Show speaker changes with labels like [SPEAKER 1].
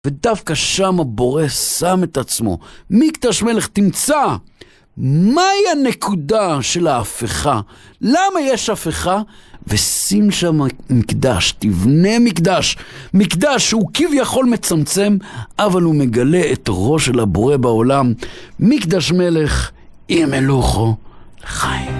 [SPEAKER 1] ודווקא שם הבורא שם את עצמו. מקדש מלך תמצא. מהי הנקודה של ההפכה? למה יש הפכה? ושים שם מקדש, תבנה מקדש. מקדש שהוא כביכול מצמצם, אבל הוא מגלה את ראש של הבורא בעולם. מקדש מלך, יהיה מלוכו לחיים.